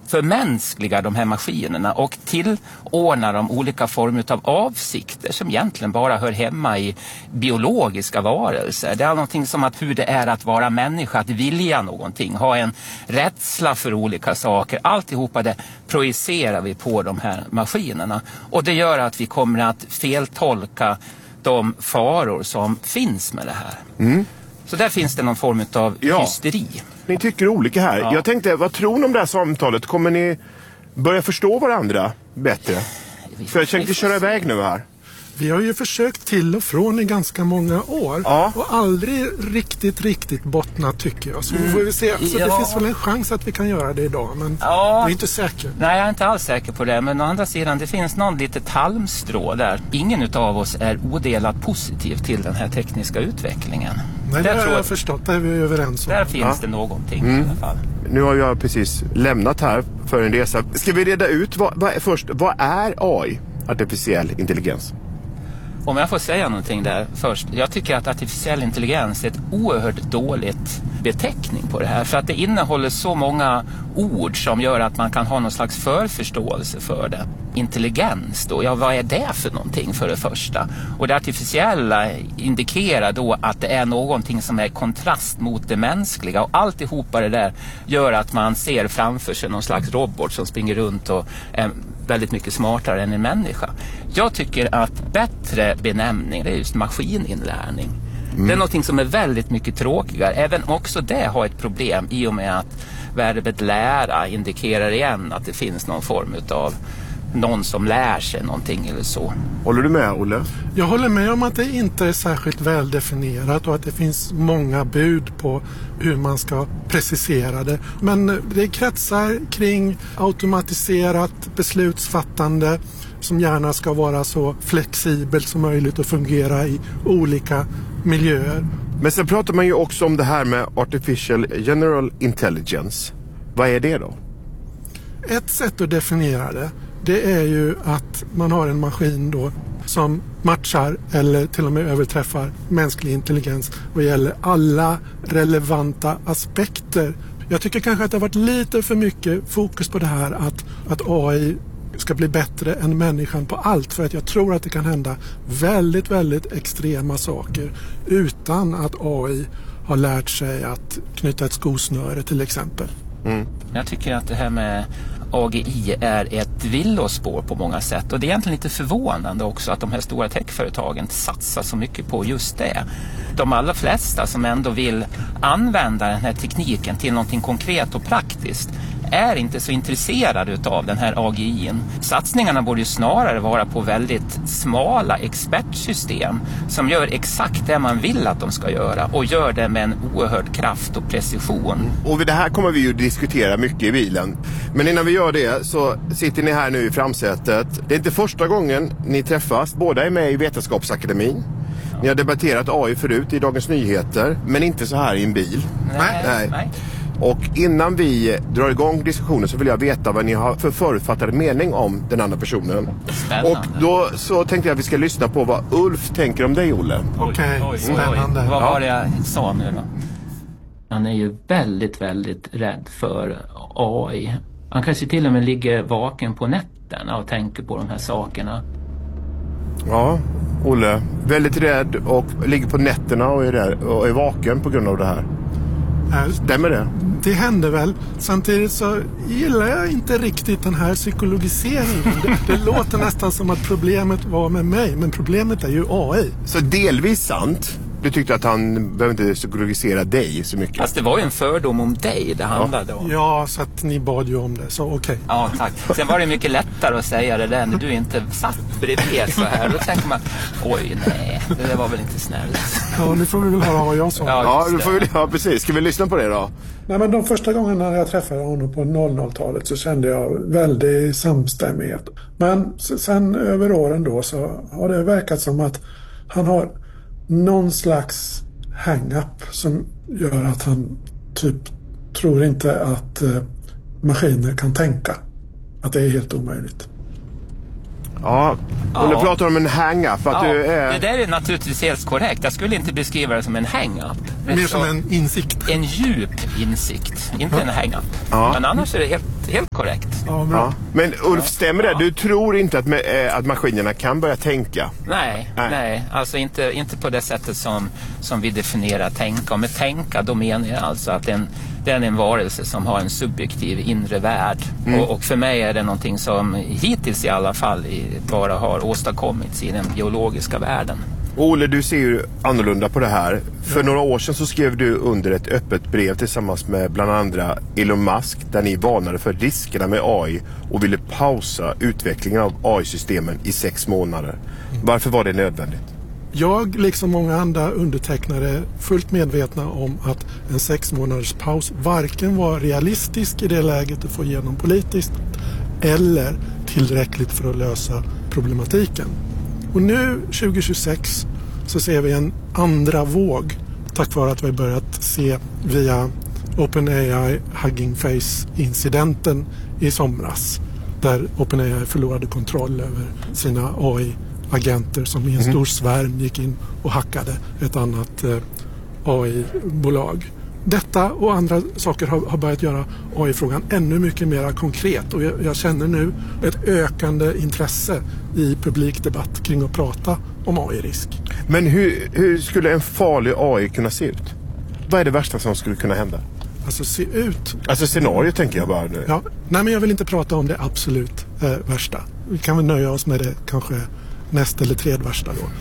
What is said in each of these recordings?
förmänskliga de här maskinerna och tillordna dem olika former av avsikter som egentligen bara hör hemma i biologiska varelser. Det är någonting som att hur det är att vara människa, att vilja någonting, ha en rädsla för olika saker. Alltihopa det projicerar vi på de här maskinerna. Och det gör att vi kommer att feltolka de faror som finns med det här. Mm. Så där finns det någon form av hysteri. Ni tycker olika här. Ja. Jag tänkte, vad tror ni om det här samtalet? Kommer ni börja förstå varandra bättre? För jag tänkte köra iväg nu här. Vi har ju försökt till och från i ganska många år. Ja. Och aldrig riktigt bottnat, tycker jag. Så vi får se. Så det finns väl en chans att vi kan göra det idag. Men jag är inte säker. Nej, jag är inte alls säker på det. Men å andra sidan, det finns någon litet halmstrå där. Ingen utav oss är odelat positiv till den här tekniska utvecklingen. Nej, det har jag förstått. Det är vi överens om. Där finns det någonting i alla fall. Nu har jag precis lämnat här för en resa. Ska vi reda ut vad är AI? Artificiell intelligens? Om jag får säga någonting där först. Jag tycker att artificiell intelligens är ett oerhört dåligt beteckning på det här. För att det innehåller så många ord som gör att man kan ha någon slags förförståelse för det. Intelligens då, vad är det för någonting för det första? Och det artificiella indikerar då att det är någonting som är kontrast mot det mänskliga. Och alltihopa det där gör att man ser framför sig någon slags robot som springer runt och är väldigt mycket smartare än en människa. Jag tycker att bättre benämning, det är just maskininlärning. Det är någonting som är väldigt mycket tråkigare. Även också det har ett problem i och med att verbet lära indikerar igen att det finns någon form av någon som lär sig någonting eller så. Håller du med, Olle? Jag håller med om att det inte är särskilt väldefinierat och att det finns många bud på hur man ska precisera det. Men det kretsar kring automatiserat beslutsfattande som gärna ska vara så flexibelt som möjligt och fungera i olika miljöer. Men sen pratar man ju också om det här med Artificial General Intelligence. Vad är det då? Ett sätt att definiera det är ju att man har en maskin då som matchar eller till och med överträffar mänsklig intelligens vad gäller alla relevanta aspekter. Jag tycker kanske att det har varit lite för mycket fokus på det här att AI ska bli bättre än människan på allt, för att jag tror att det kan hända väldigt extrema saker utan att AI har lärt sig att knyta ett skosnöre till exempel. Jag tycker att det här med AGI är ett villospår på många sätt, och det är egentligen lite förvånande också att de här stora techföretagen satsar så mycket på just det. De allra flesta som ändå vill använda den här tekniken till någonting konkret och praktiskt är inte så intresserade av den här AGI:n. Satsningarna borde ju snarare vara på väldigt smala expertsystem som gör exakt det man vill att de ska göra och gör det med en oerhörd kraft och precision. Och det här kommer vi ju diskutera mycket i bilen. Men innan vi gör det så sitter ni här nu i framsätet. Det är inte första gången ni träffas. Båda är med i Vetenskapsakademin. Ni har debatterat AI förut i Dagens Nyheter, men inte så här i en bil. Nej. Och innan vi drar igång diskussionen så vill jag veta vad ni har för förutfattade mening om den andra personen. Spännande. Och då så tänkte jag att vi ska lyssna på vad Ulf tänker om dig, Olle. Okej, spännande. Vad var det jag sa nu då? Han är ju väldigt rädd för AI. Han kanske till och med ligger vaken på nätterna och tänker på de här sakerna. Ja, Olle. Väldigt rädd och ligger på nätterna och är vaken på grund av det här. Stämmer det? Det händer väl. Samtidigt så gillar jag inte riktigt den här psykologiseringen. Det låter nästan som att problemet var med mig, men problemet är ju AI. Så delvis sant. Du tyckte att han behöver inte psykologisera dig så mycket. Fast det var ju en fördom om dig det handlade om. Ja, så att ni bad ju om det, så okej. Ja, tack. Sen var det mycket lättare att säga det där när du inte satt bredvid så här. Då tänker man, oj nej, det var väl inte snällt. Ja, nu får vi väl höra vad jag sa. Ja, precis. Ska vi lyssna på det då? Nej, men de första gångerna jag träffade honom på 00-talet så kände jag väldigt samstämmighet. Men sen över åren då så har det verkat som att han har någon slags hang-up som gör att han typ tror inte att maskiner kan tänka. Att det är helt omöjligt. Ja, och du pratar om en hang-up. Att du är... Det där är naturligtvis helt korrekt. Jag skulle inte beskriva det som en hang-up. Mer som en insikt. En djup insikt, inte en hang-up. Ja. Men annars är det helt korrekt. Ja, bra. Ja. Men Ulf, stämmer det? Du tror inte att maskinerna kan börja tänka? Nej. Alltså inte på det sättet som vi definierar tänka. Och med tänka, då menar jag alltså att det är en varelse som har en subjektiv inre värld. Och för mig är det någonting som hittills i alla fall bara har åstadkommits i den biologiska världen. Ole, du ser ju annorlunda på det här. För några år sedan så skrev du under ett öppet brev tillsammans med bland andra Elon Musk där ni varnade för riskerna med AI och ville pausa utvecklingen av AI-systemen i 6 månader. Varför var det nödvändigt? Jag, liksom många andra undertecknare, är fullt medvetna om att en 6 månaders paus varken var realistisk i det läget att få igenom politiskt eller tillräckligt för att lösa problematiken. Och nu 2026 så ser vi en andra våg tack vare att vi börjat se via OpenAI Hugging Face-incidenten i somras där OpenAI förlorade kontroll över sina AI-agenter som i en stor svärm gick in och hackade ett annat AI-bolag. Detta och andra saker har börjat göra AI-frågan ännu mycket mer konkret och jag känner nu ett ökande intresse i publikdebatt kring att prata om AI-risk. Men hur skulle en farlig AI kunna se ut? Vad är det värsta som skulle kunna hända? Alltså se ut... Alltså scenario tänker jag bara nu. Ja, nej, men jag vill inte prata om det absolut värsta. Vi kan väl nöja oss med det kanske näst eller tredje värsta då.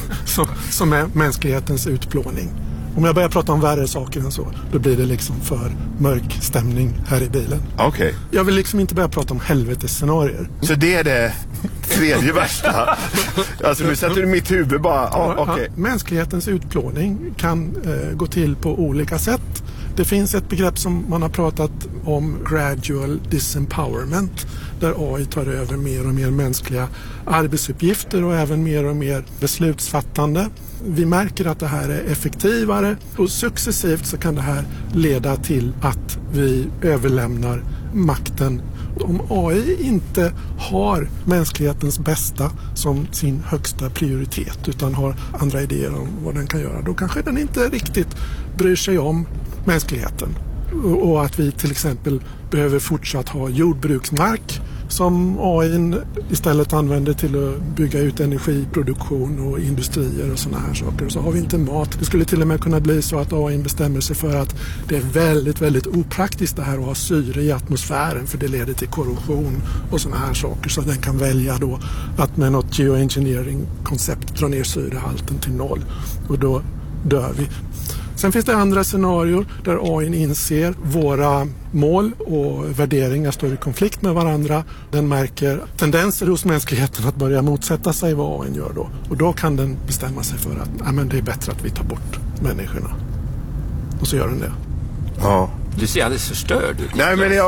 Som är mänsklighetens utplåning. Om jag börjar prata om värre saker än så, då blir det liksom för mörk stämning här i bilen. Okej. Jag vill liksom inte börja prata om helvetesscenarier. Så det är det tredje värsta? Alltså nu sätter du mitt huvud bara... Okay. Mänsklighetens utplåning kan gå till på olika sätt. Det finns ett begrepp som man har pratat om, gradual disempowerment, där AI tar över mer och mer mänskliga arbetsuppgifter och även mer och mer beslutsfattande. Vi märker att det här är effektivare och successivt så kan det här leda till att vi överlämnar makten. Om AI inte har mänsklighetens bästa som sin högsta prioritet utan har andra idéer om vad den kan göra, då kanske den inte riktigt bryr sig om mänskligheten. Och att vi till exempel behöver fortsatt ha jordbruksmark som AI istället använder till att bygga ut energiproduktion och industrier och sådana här saker. Så har vi inte mat. Det skulle till och med kunna bli så att AI bestämmer sig för att det är väldigt, väldigt opraktiskt det här att ha syre i atmosfären för det leder till korrosion och sådana här saker. Så den kan välja då att med något geoengineering-koncept dra ner syrehalten till 0 och då dör vi. Sen finns det andra scenarier där AI inser våra mål och värderingar står i konflikt med varandra. Den märker tendenser hos mänskligheten att börja motsätta sig vad AI gör då. Och då kan den bestämma sig för att men det är bättre att vi tar bort människorna. Och så gör den det. Ja. Du ser alldeles förstörd ut. Nej, men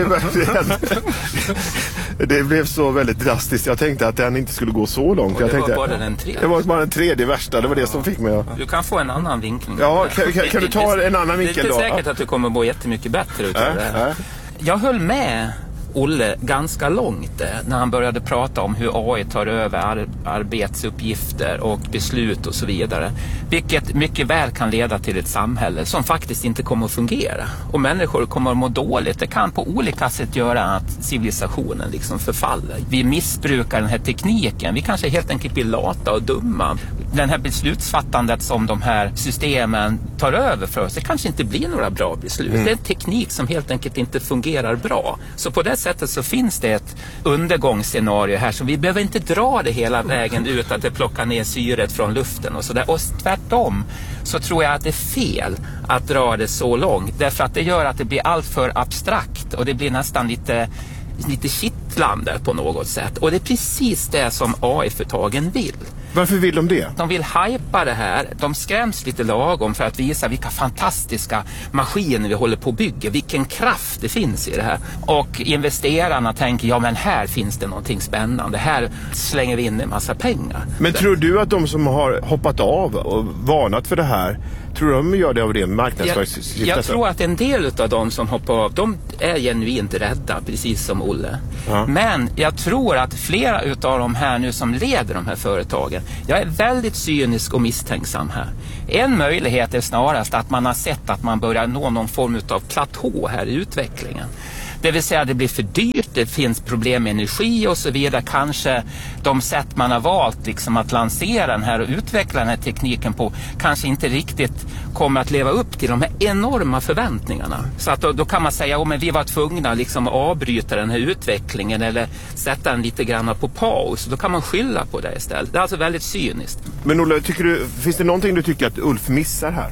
det blev så väldigt drastiskt. Jag tänkte att den inte skulle gå så långt. Det var bara den tredje. Det var bara den tredje värsta. Det var det som fick mig att... Du kan få en annan vinkling. Ja, kan du ta en annan vinkel då? Det är inte säkert att du kommer att gå jättemycket bättre ut av det här. Jag höll med Olle ganska långt när han började prata om hur AI tar över arbetsuppgifter och beslut och så vidare. Vilket mycket väl kan leda till ett samhälle som faktiskt inte kommer att fungera. Och människor kommer att må dåligt. Det kan på olika sätt göra att civilisationen liksom förfaller. Vi missbrukar den här tekniken. Vi kanske helt enkelt blir lata och dumma. Den här beslutsfattandet som de här systemen tar över för oss, det kanske inte blir några bra beslut. Det är en teknik som helt enkelt inte fungerar bra. Så på det sättet så finns det ett undergångsscenario här, så vi behöver inte dra det hela vägen ut att det plockar ner syret från luften och sådär. Och tvärtom så tror jag att det är fel att dra det så långt, därför att det gör att det blir allt för abstrakt och det blir nästan lite kittlande på något sätt. Och det är precis det som AI-företagen vill. Varför vill de det? De vill hypa det här. De skräms lite lagom för att visa vilka fantastiska maskiner vi håller på att bygga. Vilken kraft det finns i det här. Och investerarna tänker, ja men här finns det någonting spännande. Här slänger vi in en massa pengar. Men tror du att de som har hoppat av och varnat för det här Tror du de gör det av det marknadsföringssyftet? Jag tror att en del av de som hoppar av, de är genuint rädda, precis som Olle. Ja. Men jag tror att flera utav de här nu som leder de här företagen, jag är väldigt cynisk och misstänksam här. En möjlighet är snarast att man har sett att man börjar nå någon form av platå här i utvecklingen. Det vill säga att det blir för dyrt, det finns problem med energi och så vidare. Kanske de sätt man har valt liksom att lansera den här och utveckla den här tekniken på kanske inte riktigt kommer att leva upp till de här enorma förväntningarna. Så att då kan man säga men vi var tvungna liksom att avbryta den här utvecklingen eller sätta den lite grann på paus. Då kan man skylla på det istället. Det är alltså väldigt cyniskt. Men Olle, finns det någonting du tycker att Ulf missar här?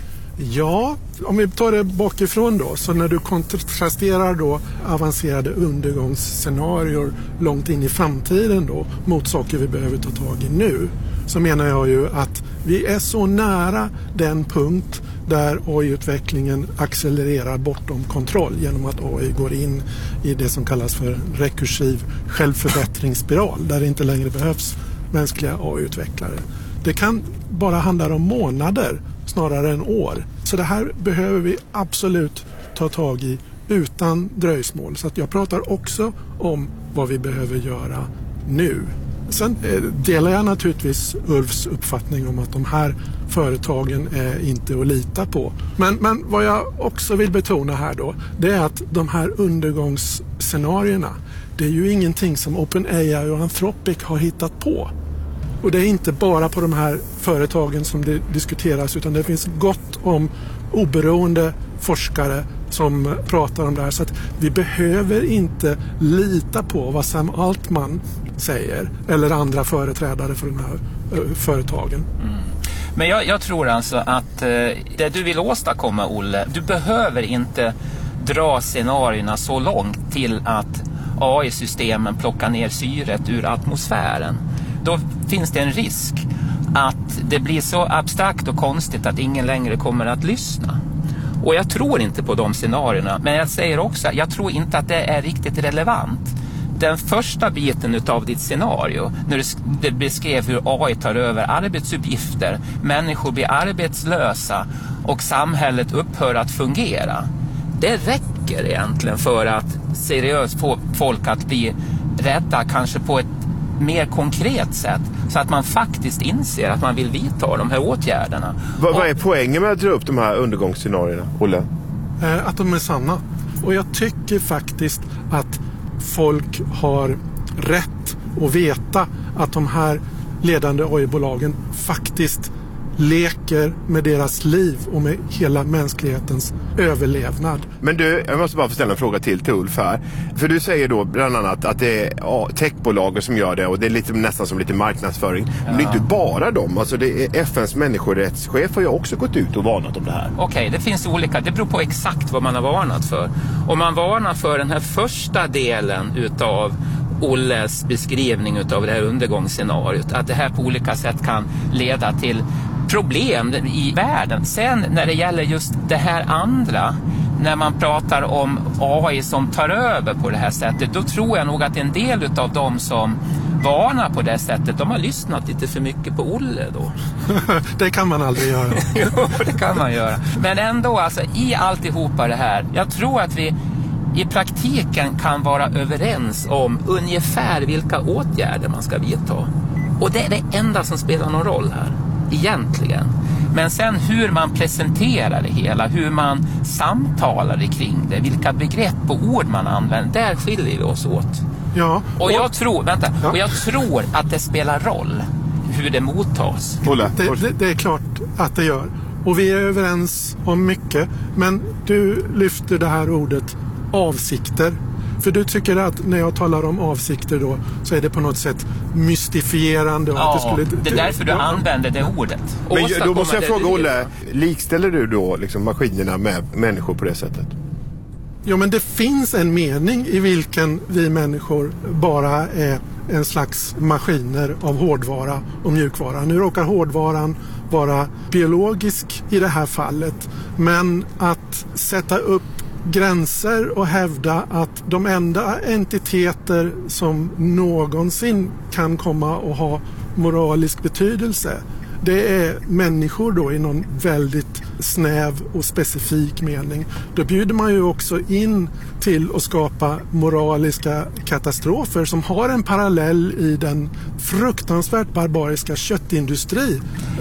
Ja, om vi tar det bakifrån då, så när du kontrasterar då avancerade undergångsscenarier långt in i framtiden då mot saker vi behöver ta tag i nu, så menar jag ju att vi är så nära den punkt där AI-utvecklingen accelererar bortom kontroll genom att AI går in i det som kallas för rekursiv självförbättringsspiral där det inte längre behövs mänskliga AI-utvecklare. Det kan bara handla om månader snarare än år. Så det här behöver vi absolut ta tag i utan dröjsmål. Så att jag pratar också om vad vi behöver göra nu. Sen delar jag naturligtvis Ulfs uppfattning om att de här företagen är inte att lita på. Men vad jag också vill betona här då, det är att de här undergångsscenarierna, det är ju ingenting som OpenAI och Anthropic har hittat på. Och det är inte bara på de här företagen som det diskuteras, utan det finns gott om oberoende forskare som pratar om det här. Så att vi behöver inte lita på vad Sam Altman säger eller andra företrädare för de här företagen. Men jag tror alltså att det du vill åstadkomma, Olle, du behöver inte dra scenarierna så långt till att AI-systemen plockar ner syret ur atmosfären. Då finns det en risk att det blir så abstrakt och konstigt att ingen längre kommer att lyssna. Och jag tror inte på de scenarierna, men jag säger också, jag tror inte att det är riktigt relevant. Den första biten utav ditt scenario, när du beskrev hur AI tar över arbetsuppgifter, människor blir arbetslösa och samhället upphör att fungera. Det räcker egentligen för att seriöst få folk att bli rädda, kanske på ett mer konkret sätt, så att man faktiskt inser att man vill vidta de här åtgärderna. Vad är poängen med att dra upp de här undergångsscenarierna, Olle? Att de är sanna. Och jag tycker faktiskt att folk har rätt att veta att de här ledande AI-bolagen faktiskt leker med deras liv och med hela mänsklighetens överlevnad. Men du, jag måste bara få ställa en fråga till Ulf här. För du säger då bland annat att det är techbolagen som gör det och det är lite, nästan som lite marknadsföring. Ja. Men det är inte bara dem. Alltså det är FNs människorättschef har ju också gått ut och varnat om det här. Okej, det finns olika. Det beror på exakt vad man har varnat för. Om man varnar för den här första delen utav Olles beskrivning utav det här undergångsscenariot, att det här på olika sätt kan leda till problem i världen. Sen när det gäller just det här andra, när man pratar om AI som tar över på det här sättet, då tror jag nog att en del utav dem som varnar på det sättet, de har lyssnat lite för mycket på Olle då. Det kan man aldrig göra. Jo, det kan man göra. Men ändå, alltså, i alltihopa det här, jag tror att vi i praktiken kan vara överens om ungefär vilka åtgärder man ska vidta. Och det är det enda som spelar någon roll här, egentligen. Men sen hur man presenterar det hela, hur man samtalar kring det, vilka begrepp och ord man använder, där skiljer vi oss åt. Ja. Och jag tror, och jag tror att det spelar roll hur det mottas. Det är klart att det gör. Och vi är överens om mycket. Men du lyfter det här ordet avsikter. För du tycker att när jag talar om avsikter då, så är det på något sätt mystifierande. Och ja, att det är därför du använder det ordet. Men då måste jag fråga Olle, likställer du då liksom maskinerna med människor på det sättet? Jo, men det finns en mening i vilken vi människor bara är en slags maskiner av hårdvara och mjukvara. Nu råkar hårdvaran vara biologisk i det här fallet, men att sätta upp gränser och hävda att de enda entiteter som någonsin kan komma att ha moralisk betydelse det är människor då i någon väldigt snäv och specifik mening. Då bjuder man ju också in till att skapa moraliska katastrofer som har en parallell i den fruktansvärt barbariska köttindustri.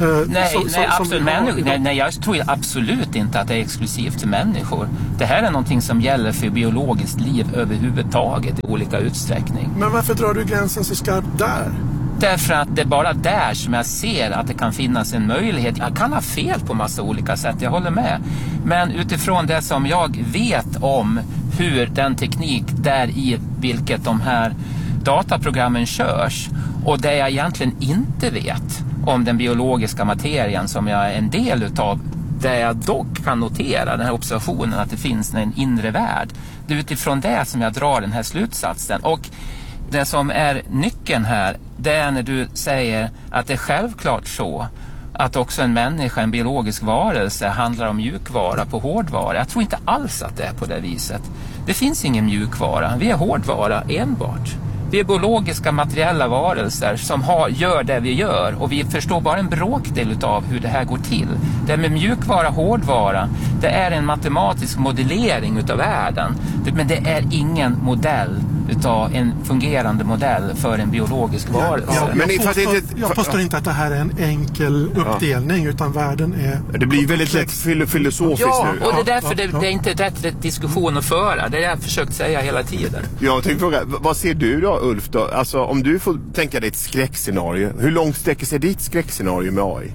Nej, jag tror absolut inte att det är exklusivt till människor. Det här är någonting som gäller för biologiskt liv överhuvudtaget i olika utsträckning. Men varför drar du gränsen så skarpt där? Därför att det är bara där som jag ser att det kan finnas en möjlighet. Jag kan ha fel på massa olika sätt, jag håller med. Men utifrån det som jag vet om hur den teknik där i vilket de här dataprogrammen körs och det jag egentligen inte vet om den biologiska materien som jag är en del utav, där jag dock kan notera den här observationen att det finns en inre värld. Det är utifrån det som jag drar den här slutsatsen. Och det som är nyckeln här, det är när du säger att det är självklart så att också en människa, en biologisk varelse, handlar om mjukvara på hårdvara. Jag tror inte alls att det är på det viset. Det finns ingen mjukvara. Vi är hårdvara enbart. Vi är biologiska materiella varelser som gör det vi gör, och vi förstår bara en bråkdel av hur det här går till. Det med mjukvara, hårdvara, det är en matematisk modellering utav världen. Men det är ingen modell utav en fungerande modell för en biologisk varelse. Jag påstår inte att det här är en enkel uppdelning, utan världen är... Det blir väldigt lätt filosofiskt nu. Och det är därför det är inte rätt diskussion att föra. Det är det jag försökt säga hela tiden. Jag tänkte fråga, vad ser du då, Ulf? Då? Alltså, om du får tänka dig ett skräckscenario, hur långt sträcker sig ditt skräckscenario med AI?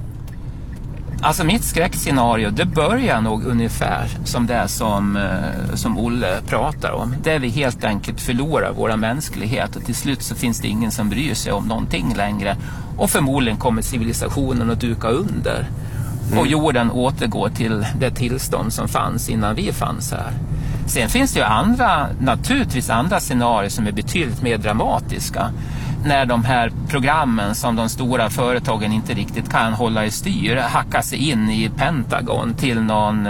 Alltså mitt skräckscenario, det börjar nog ungefär som det som Olle pratar om. Där vi helt enkelt förlorar våra mänsklighet och till slut så finns det ingen som bryr sig om någonting längre. Och förmodligen kommer civilisationen att duka under. Och jorden återgår till det tillstånd som fanns innan vi fanns här. Sen finns det ju naturligtvis andra scenarier som är betydligt mer dramatiska. När de här programmen som de stora företagen inte riktigt kan hålla i styr hackar sig in i Pentagon till någon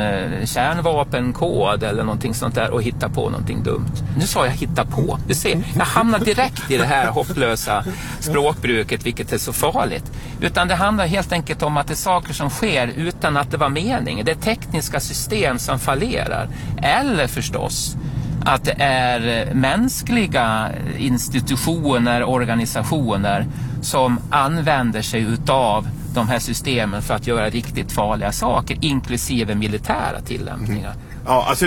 kärnvapenkod eller någonting sånt där och hittar på någonting dumt. Nu sa jag hitta på. Du ser, jag hamnar direkt i det här hopplösa språkbruket, vilket är så farligt. Utan det handlar helt enkelt om att det är saker som sker utan att det var mening. Det är tekniska system som fallerar. Eller förstås att det är mänskliga institutioner, organisationer som använder sig utav de här systemen för att göra riktigt farliga saker, inklusive militära tillämpningar. Ja, alltså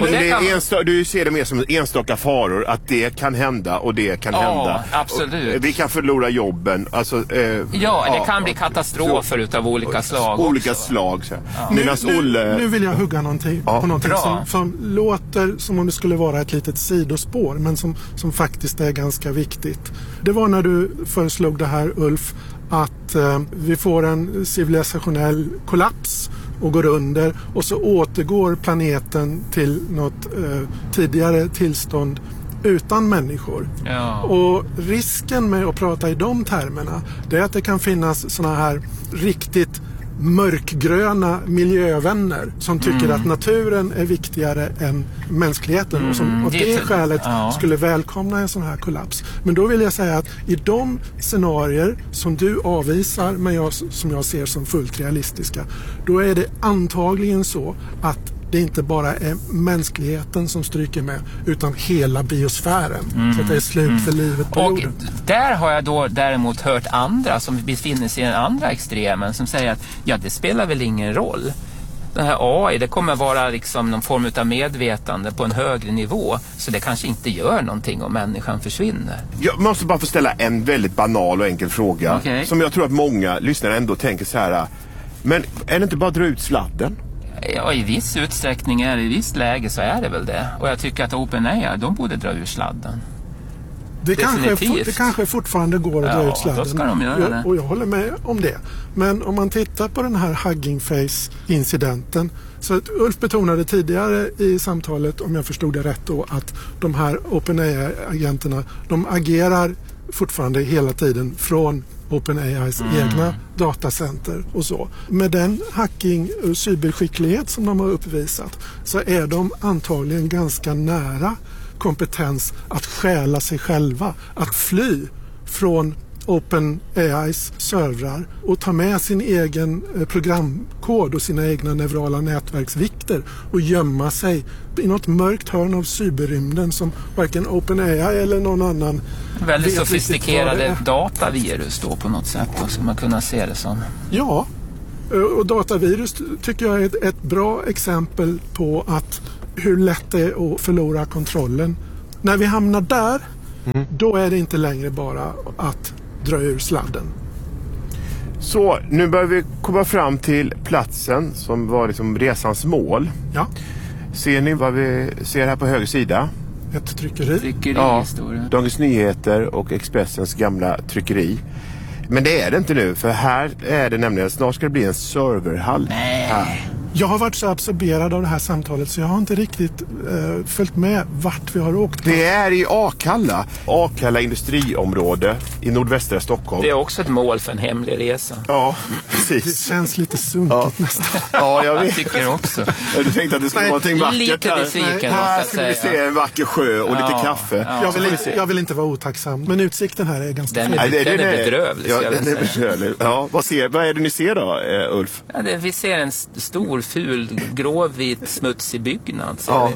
du ser det mer som enstaka faror, att det kan hända och det kan hända. Absolut. Och vi kan förlora jobben. Alltså, det kan bli katastrofer utav olika slag. Olika slag. Så. Ja. Nu vill jag hugga på någonting som låter som om det skulle vara ett litet sidospår, men som faktiskt är ganska viktigt. Det var när du föreslog det här, Ulf, att vi får en civilisationell kollaps och går under, och så återgår planeten till något tidigare tillstånd utan människor. Ja. Och risken med att prata i de termerna, det är att det kan finnas såna här riktigt mörkgröna miljövänner som tycker att naturen är viktigare än mänskligheten och som av det skälet skulle välkomna en sån här kollaps. Men då vill jag säga att i de scenarier som du avvisar, men som jag ser som fullt realistiska, då är det antagligen så att det inte bara är mänskligheten som stryker med, utan hela biosfären. Så att det är slut för livet på jorden. Och där har jag då däremot hört andra som befinner sig i den andra extremen som säger att det spelar väl ingen roll. Den här AI, det kommer vara liksom någon form av medvetande på en högre nivå, så det kanske inte gör någonting om människan försvinner. Jag måste bara få ställa en väldigt banal och enkel fråga som jag tror att många lyssnare ändå tänker så här: men är det inte bara att dra ut sladden? Ja, i viss utsträckning i visst läge så är det väl det. Och jag tycker att OpenAI, de borde dra ur sladden. Det kanske fortfarande går att dra ut sladden. Då ska de göra det. Och jag håller med om det. Men om man tittar på den här Hugging Face-incidenten, så att Ulf betonade tidigare i samtalet, om jag förstod det rätt då, att de här OpenAI-agenterna, de agerar fortfarande hela tiden från OpenAIs egna datacenter och så. Med den hacking- och cyberskicklighet som de har uppvisat, så är de antagligen ganska nära kompetens att stjäla sig själva, att fly från OpenAIs servrar och ta med sin egen programkod och sina egna neurala nätverksvikter och gömma sig i något mörkt hörn av cyberrymden som varken OpenAI eller någon annan väldigt sofistikerade datavirus då på något sätt, så man kunna se det som. Ja, och datavirus tycker jag är ett bra exempel på att hur lätt det är att förlora kontrollen. När vi hamnar där, då är det inte längre bara att dra ur sladden. Så nu börjar vi komma fram till platsen som var liksom resans mål. Ja. Ser ni vad vi ser här på höger sida? Ett tryckeri. Ja, Dagens Nyheter och Expressens gamla tryckeri. Men det är det inte nu, för här är det nämligen, snart ska det bli en serverhall. Här. Jag har varit så absorberad av det här samtalet så jag har inte riktigt följt med vart vi har åkt. Det är i Akalla industriområde i nordvästra Stockholm. Det är också ett mål för en hemlig resa. Ja, Det precis. känns lite sunkigt nästan. Ja, jag Jag vet. tycker också. Du tänkte att det skulle vara någonting vackert Lite här. besviken. Här ska vi se en vacker sjö och lite kaffe. Ja. Jag vill inte vara otacksam, men utsikten här är ganska Den fin. är bedrövlig. Ja, ska jag den är säga. bedrövlig. Ja, vad är det ni ser då, Ulf? Ja, vi ser en stor, ful, gråvit, smutsig byggnad. Ser Ja. vi.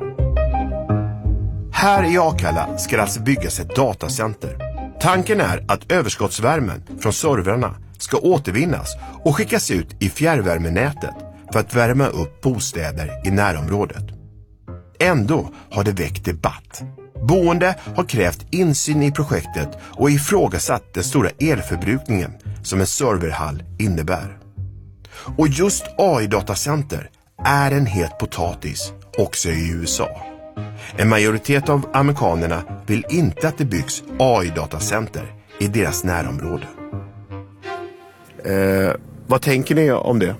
Här i Akalla ska det alltså byggas ett datacenter. Tanken är att överskottsvärmen från servrarna ska återvinnas och skickas ut i fjärrvärmenätet för att värma upp bostäder i närområdet. Ändå har det väckt debatt. Boende har krävt insyn i projektet och ifrågasatt den stora elförbrukningen som en serverhall innebär. Och just AI-datacenter är en het potatis också i USA. En majoritet av amerikanerna vill inte att det byggs AI-datacenter i deras närområde. Vad tänker ni om det?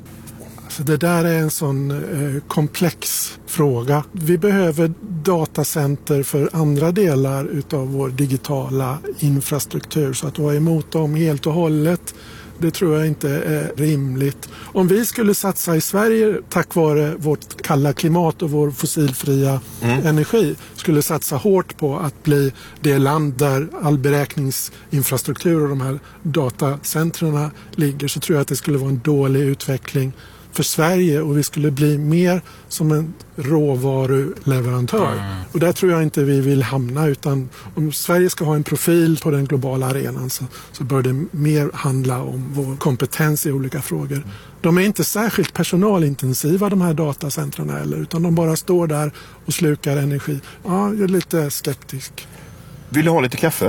Så det där är en sån komplex fråga. Vi behöver datacenter för andra delar utav vår digitala infrastruktur, så att vara emot dem helt och hållet, det tror jag inte är rimligt. Om vi skulle satsa i Sverige tack vare vårt kalla klimat och vår fossilfria energi, skulle satsa hårt på att bli det land där all beräkningsinfrastruktur och de här datacentren ligger, så tror jag att det skulle vara en dålig utveckling för Sverige och vi skulle bli mer som en råvaruleverantör. Och där tror jag inte vi vill hamna, utan om Sverige ska ha en profil på den globala arenan så bör det mer handla om vår kompetens i olika frågor. De är inte särskilt personalintensiva de här datacentren heller, utan de bara står där och slukar energi. Ja, jag är lite skeptisk. Vill du ha lite kaffe?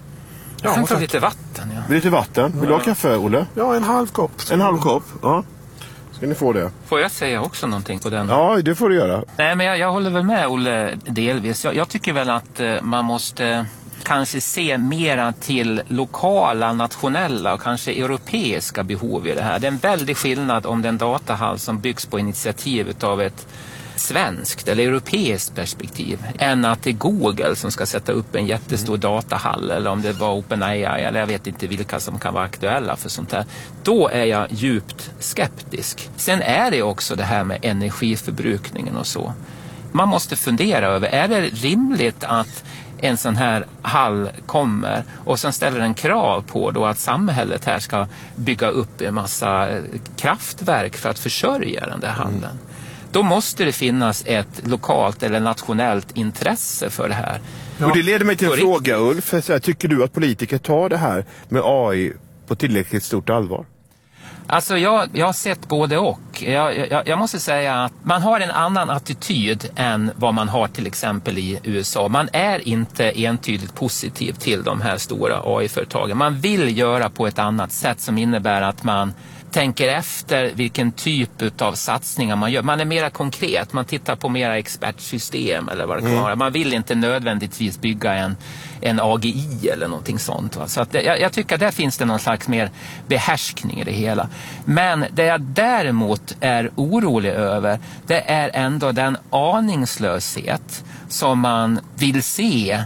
Jag kan ta tack. lite vatten. Ja. Lite vatten? Vill du ha kaffe, Olle? Ja, en halv kopp. En halv kopp? Ja. Ska ni få det? Får jag säga också någonting på den? Ja, det får du göra. Nej, men jag håller väl med Olle delvis. Jag tycker väl att man måste kanske se mera till lokala, nationella och kanske europeiska behov i det här. Det är en väldig skillnad om den datahall som byggs på initiativ av ett svenskt eller europeiskt perspektiv än att det är Google som ska sätta upp en jättestor datahall, eller om det var OpenAI, eller jag vet inte vilka som kan vara aktuella för sånt här. Då är jag djupt skeptisk. Sen är det också det här med energiförbrukningen och så. Man måste fundera över, är det rimligt att en sån här hall kommer och sen ställer en krav på då att samhället här ska bygga upp en massa kraftverk för att försörja den där hallen? Då måste det finnas ett lokalt eller nationellt intresse för det här. Ja. Och det leder mig till en fråga, Ulf. Tycker du att politiker tar det här med AI på tillräckligt stort allvar? Alltså jag har sett både och. Jag måste säga att man har en annan attityd än vad man har till exempel i USA. Man är inte entydigt positiv till de här stora AI-företagen. Man vill göra på ett annat sätt som innebär att man tänker efter vilken typ av satsningar man gör. Man är mera konkret, man tittar på mera expertsystem eller vad det kan vara. Man vill inte nödvändigtvis bygga en AGI eller någonting sånt. Va? Så att jag tycker att där finns det någon slags mer behärskning i det hela. Men det jag däremot är orolig över, det är ändå den aningslöshet som man vill se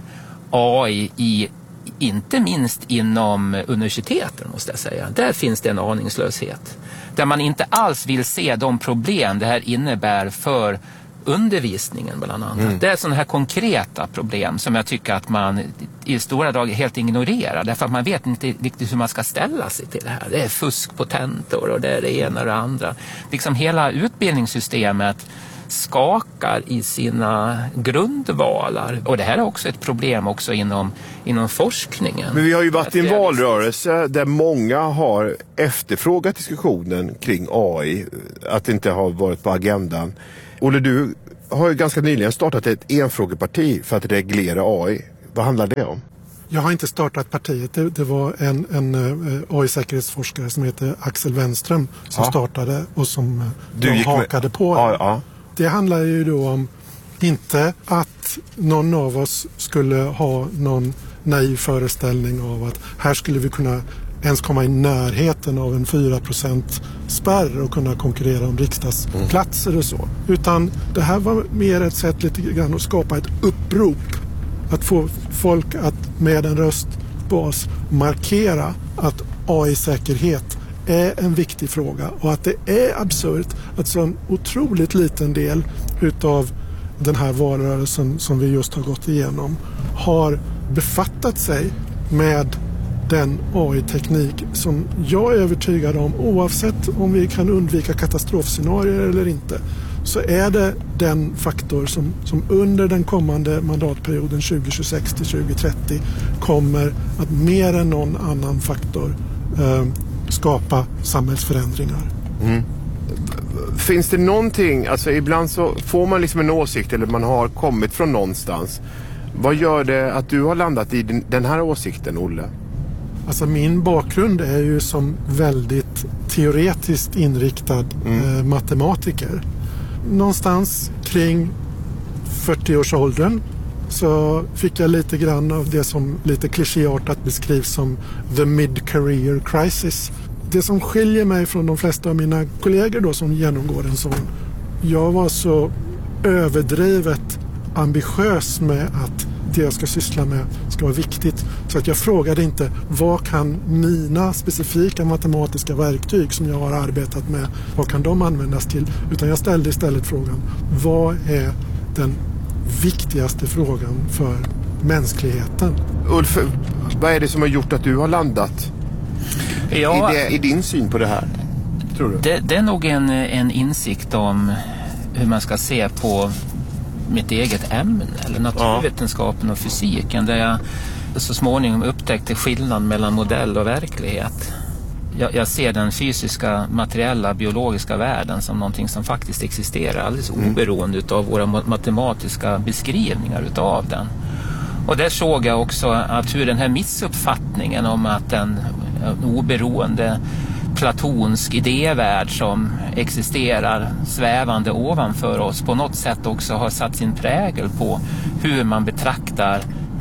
AI i, inte minst inom universiteten måste jag säga. Där finns det en aningslöshet. Där man inte alls vill se de problem det här innebär för undervisningen bland annat. Det är sådana här konkreta problem som jag tycker att man i stora drag helt ignorerar. Därför att man vet inte riktigt hur man ska ställa sig till det här. Det är fusk på tentor och det är det ena och det andra. Liksom hela utbildningssystemet skakar i sina grundvalar. Och det här är också ett problem också inom forskningen. Men vi har ju varit i en valrörelse där många har efterfrågat diskussionen kring AI. Att det inte har varit på agendan. Olle, du har ju ganska nyligen startat ett enfrågeparti för att reglera AI. Vad handlar det om? Jag har inte startat partiet. Det var en AI-säkerhetsforskare som heter Axel Wenström som startade och som hakade på. Ja. Det handlar ju då om inte att någon av oss skulle ha någon naiv föreställning av att här skulle vi kunna ens komma i närheten av en 4% spärr och kunna konkurrera om riksdagsplatser och så. Utan det här var mer ett sätt lite grann att skapa ett upprop. Att få folk att med en röstbas markera att AI-säkerhet är en viktig fråga och att det är absurt att så en otroligt liten del utav den här valrörelsen som vi just har gått igenom har befattat sig med den AI-teknik som jag är övertygad om, oavsett om vi kan undvika katastrofscenarier eller inte, så är det den faktor som under den kommande mandatperioden 2026 till 2030 kommer att mer än någon annan faktor skapa samhällsförändringar. Finns det någonting, alltså ibland så får man liksom en åsikt eller man har kommit från någonstans. Vad gör det att du har landat i den här åsikten, Olle? Alltså min bakgrund är ju som väldigt teoretiskt inriktad matematiker. Någonstans kring 40-årsåldern så fick jag lite grann av det som lite klichéartat beskrivs som the mid-career crisis. Det som skiljer mig från de flesta av mina kollegor då som genomgår en sån. Jag var så överdrivet ambitiös med att det jag ska syssla med ska vara viktigt. Så att jag frågade inte vad kan mina specifika matematiska verktyg som jag har arbetat med, vad kan de användas till? Utan jag ställde istället frågan, vad är den viktigaste frågan för mänskligheten? Ulf, vad är det som har gjort att du har landat i din syn på det här, tror du? Det är nog en insikt om hur man ska se på mitt eget ämne, eller naturvetenskapen och fysiken, där jag så småningom upptäckte skillnaden mellan modell och verklighet. Jag ser den fysiska, materiella, biologiska världen som någonting som faktiskt existerar alldeles oberoende av våra matematiska beskrivningar utav den. Och där såg jag också att hur den här missuppfattningen om att en oberoende platonsk idévärld som existerar svävande ovanför oss på något sätt också har satt sin prägel på hur man betraktar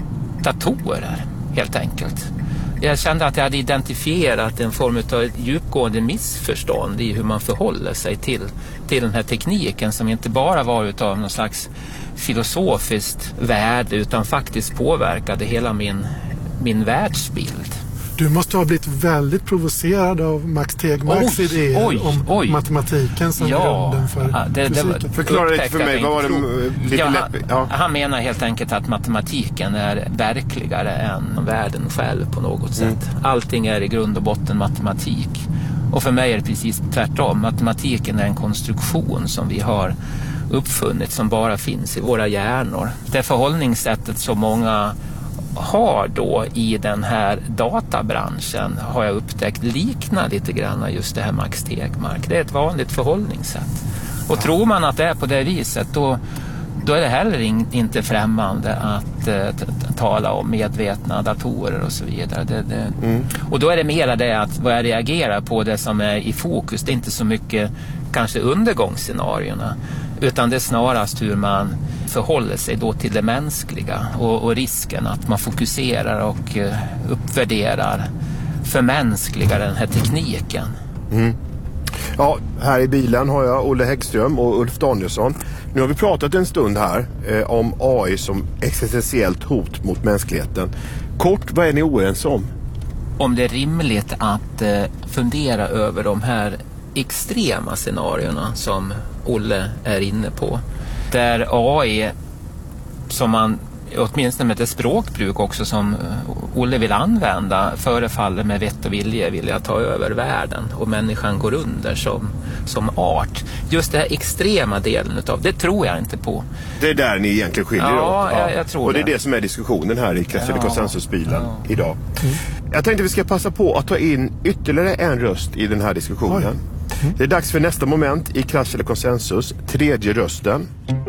datorer, helt enkelt. Jag kände att jag hade identifierat en form av djupgående missförstånd i hur man förhåller sig till den här tekniken, som inte bara var utav någon slags filosofiskt värde utan faktiskt påverkade hela min världsbild. Du måste ha blivit väldigt provocerad av Max Tegmarks idéer om matematiken som grunden för fysiken. Förklara lite för mig, vad var det lite lätt? Han menar helt enkelt att matematiken är verkligare än världen själv på något sätt. Allting är i grund och botten matematik. Och för mig är det precis tvärtom. Matematiken är en konstruktion som vi har uppfunnit, som bara finns i våra hjärnor. Det förhållningssättet som många har då i den här databranschen, har jag upptäckt, liknar lite grann just det här Max Tegmark. Det är ett vanligt förhållningssätt. Och tror man att det är på det viset, då är det heller inte främmande att tala om medvetna datorer och så vidare. Och då är det mera det att vad jag reagerar på, det som är i fokus, det är inte så mycket kanske undergångsscenarierna, utan det är snarast hur man förhåller sig då till det mänskliga och risken att man fokuserar och uppvärderar, förmänskligar den här tekniken. Ja, här i bilen har jag Olle Häggström och Ulf Danielsson. Nu har vi pratat en stund här om AI som existentiellt hot mot mänskligheten. Kort, vad är ni oense om? Om det är rimligt att fundera över de här extrema scenarierna som Olle är inne på. Där AI, som man åtminstone med det språkbruk också som Olle vill använda, förefaller med vett och vilja ta över världen och människan går under som art. Just det här extrema delen utav det tror jag inte på. Det är där ni egentligen skiljer åt. Ja, jag tror och det är det som är diskussionen här i Krasch eller konsensusbilen idag. Jag tänkte vi ska passa på att ta in ytterligare en röst i den här diskussionen. Det är dags för nästa moment i Krasch eller konsensus, tredje rösten.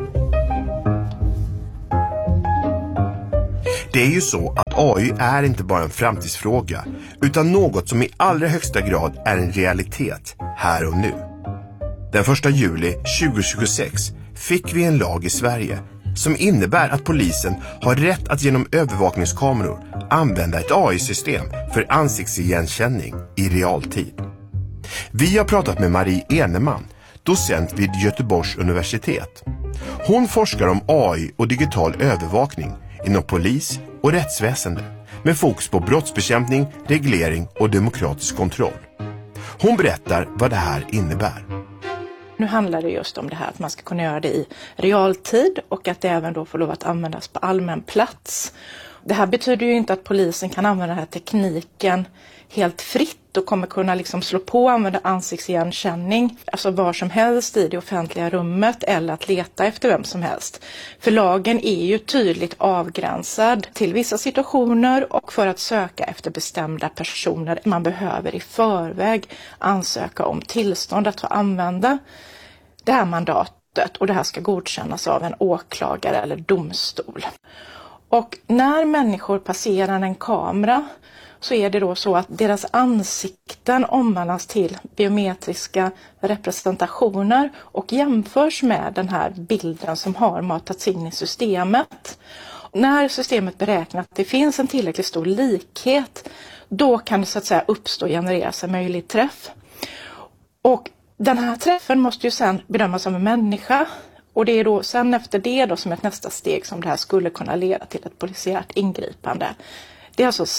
Det är ju så att AI är inte bara en framtidsfråga utan något som i allra högsta grad är en realitet här och nu. Den 1 juli 2026 fick vi en lag i Sverige som innebär att polisen har rätt att genom övervakningskameror använda ett AI-system för ansiktsigenkänning i realtid. Vi har pratat med Marie Eneman, docent vid Göteborgs universitet. Hon forskar om AI och digital övervakning inom polis och rättsväsende med fokus på brottsbekämpning, reglering och demokratisk kontroll. Hon berättar vad det här innebär. Nu handlar det just om det här att man ska kunna göra det i realtid och att det även då får lov att användas på allmän plats. Det här betyder ju inte att polisen kan använda den här tekniken helt fritt och kommer kunna liksom slå på och använda ansiktsigenkänning, alltså var som helst i det offentliga rummet eller att leta efter vem som helst. För lagen är ju tydligt avgränsad till vissa situationer och för att söka efter bestämda personer. Man behöver i förväg ansöka om tillstånd att få använda det här mandatet och det här ska godkännas av en åklagare eller domstol. Och när människor passerar en kamera så är det då så att deras ansikten omvandlas till biometriska representationer och jämförs med den här bilden som har matats in i systemet. När systemet beräknar att det finns en tillräckligt stor likhet, då kan det så att säga uppstå och genereras en möjlig träff. Och den här träffen måste ju sedan bedömas av en människa. Och det är då sen efter det då som ett nästa steg som det här skulle kunna leda till ett polisiärt ingripande. Det är alltså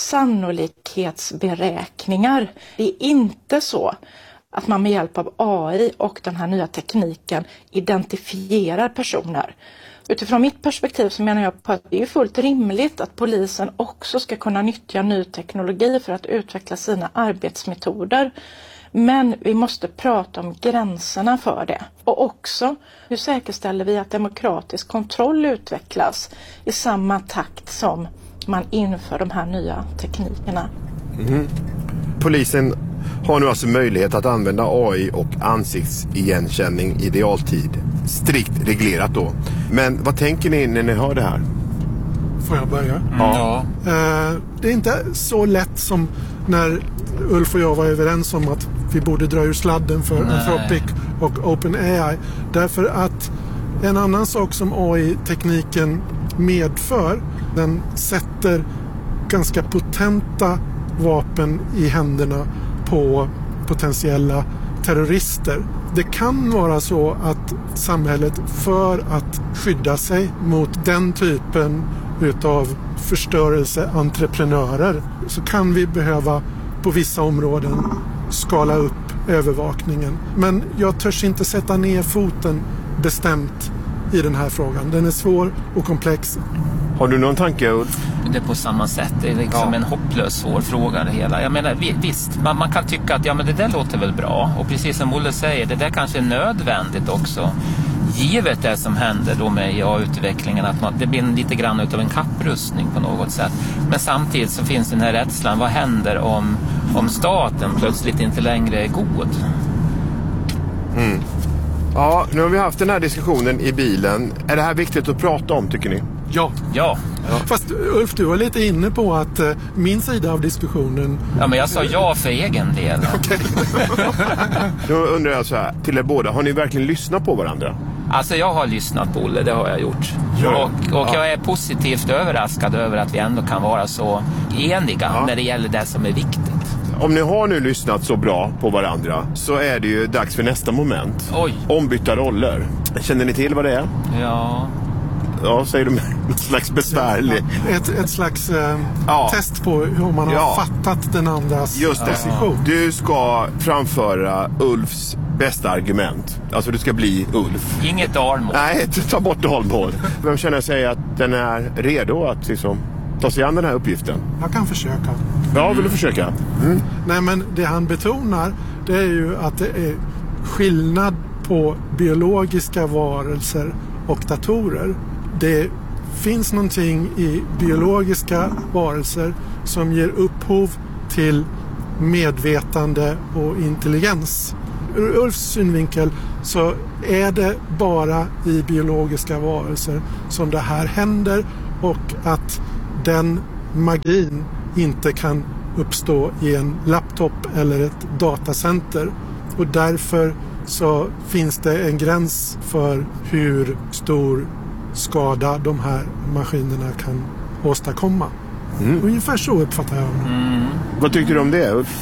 sannolikhetsberäkningar. Det är inte så att man med hjälp av AI och den här nya tekniken identifierar personer. Utifrån mitt perspektiv så menar jag på att det är fullt rimligt att polisen också ska kunna nyttja ny teknologi för att utveckla sina arbetsmetoder. Men vi måste prata om gränserna för det. Och också hur säkerställer vi att demokratisk kontroll utvecklas i samma takt som man inför de här nya teknikerna. Polisen har nu alltså möjlighet att använda AI och ansiktsigenkänning i realtid. Strikt reglerat då. Men vad tänker ni när ni hör det här? Får jag börja? Ja. Det är inte så lätt som när Ulf och jag var överens om att vi borde dra ur sladden för Anthropic och OpenAI. Därför att en annan sak som AI-tekniken medför, den sätter ganska potenta vapen i händerna på potentiella terrorister. Det kan vara så att samhället för att skydda sig mot den typen utav förstörelseentreprenörer så kan vi behöva på vissa områden skala upp övervakningen. Men jag törs inte sätta ner foten bestämt i den här frågan. Den är svår och komplex. Har du någon tanke, Ulf? Det är på samma sätt. Det är liksom en hopplös svår fråga det hela. Jag menar, visst, man kan tycka att ja, men det där låter väl bra. Och precis som Olle säger, det där kanske är nödvändigt också. Givet det som händer då med AI-utvecklingen, att det blir lite grann utav en kapprustning på något sätt. Men samtidigt så finns den här rädslan. Vad händer om staten plötsligt inte längre är god? Ja, nu har vi haft den här diskussionen i bilen. Är det här viktigt att prata om, tycker ni? Ja. Fast Ulf, du var lite inne på att min sida av diskussionen... Ja, men jag sa ja för egen del. Okej. Då undrar jag så här, till er båda, har ni verkligen lyssnat på varandra? Alltså jag har lyssnat på Olle, det har jag gjort. Och jag är positivt överraskad över att vi ändå kan vara så eniga när det gäller det som är viktigt. Om ni har nu lyssnat så bra på varandra så är det ju dags för nästa moment. Oj. Ombytta roller. Känner ni till vad det är? Ja. Ja, säger du med någon slags besvärlig... Ett slags test på hur man har fattat den andras just det. position. Du ska framföra Ulfs bästa argument. Alltså du ska bli Ulf. Inget dalmål. Nej, ta bort dalmål. Vem känner sig att den är redo att liksom ta sig an den här uppgiften? Jag kan försöka. Ja, vill du försöka? Mm. Nej, men det han betonar, det är ju att det är skillnad på biologiska varelser och datorer. Det finns någonting i biologiska varelser som ger upphov till medvetande och intelligens. Ur Ulfs synvinkel så är det bara i biologiska varelser som det här händer, och att den magin inte kan uppstå i en laptop eller ett datacenter. Och därför så finns det en gräns för hur stor skada de här maskinerna kan åstadkomma. Ungefär så uppfattar jag det. Vad tyckte du om det, Ulf?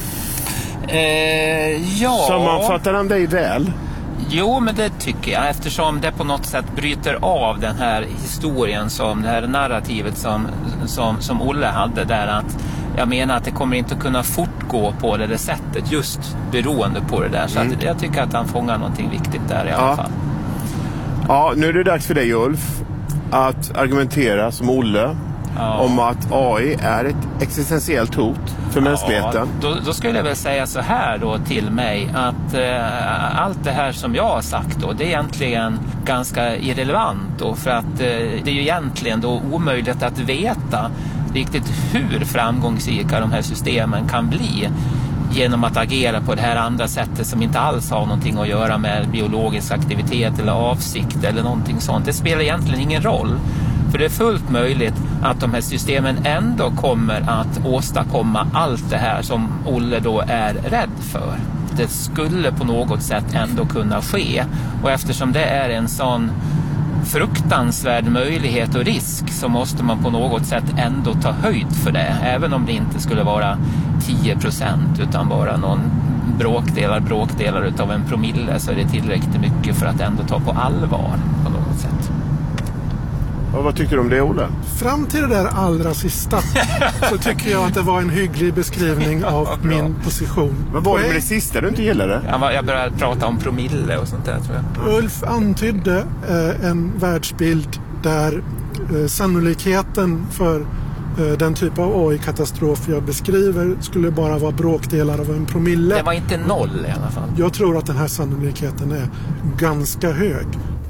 Ja. Sammanfattar han dig väl? Jo, men det tycker jag, eftersom det på något sätt bryter av den här historien, som det här narrativet som Olle hade där, att jag menar att det kommer inte att kunna fortgå på det sättet just beroende på det där. Så att jag tycker att han fångar någonting viktigt där i alla fall. Ja, nu är det dags för dig, Ulf, att argumentera som Olle om att AI är ett existentiellt hot för mänskligheten. Då skulle jag väl säga så här då till mig, att allt det här som jag har sagt då, det är egentligen ganska irrelevant då, för att det är ju egentligen då omöjligt att veta riktigt hur framgångsrika de här systemen kan bli genom att agera på det här andra sättet som inte alls har någonting att göra med biologisk aktivitet eller avsikt eller någonting sånt. Det spelar egentligen ingen roll. För det är fullt möjligt att de här systemen ändå kommer att åstadkomma allt det här som Olle då är rädd för. Det skulle på något sätt ändå kunna ske. Och eftersom det är en sån fruktansvärd möjlighet och risk, så måste man på något sätt ändå ta höjd för det. Även om det inte skulle vara 10% utan bara någon bråkdelar utav en promille, så är det tillräckligt mycket för att ändå ta på allvar på något sätt. Och vad tycker du om det, Olle? Fram till det där allra sista så tycker jag att det var en hygglig beskrivning av min position. Vad var det med det sista du inte gillade? Jag började prata om promille och sånt där, tror jag. Ulf antydde en världsbild där sannolikheten för den typ av AI-katastrof jag beskriver skulle bara vara bråkdelar av en promille. Det var inte 0 i alla fall. Jag tror att den här sannolikheten är ganska hög.